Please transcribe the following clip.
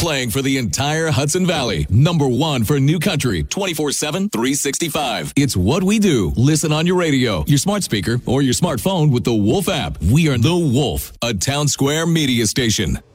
Playing for the entire Hudson Valley. Number one for new country, 24/7, 365. It's what we do. Listen on your radio, your smart speaker, or your smartphone with the Wolf app. We are the Wolf, a Town Square media station.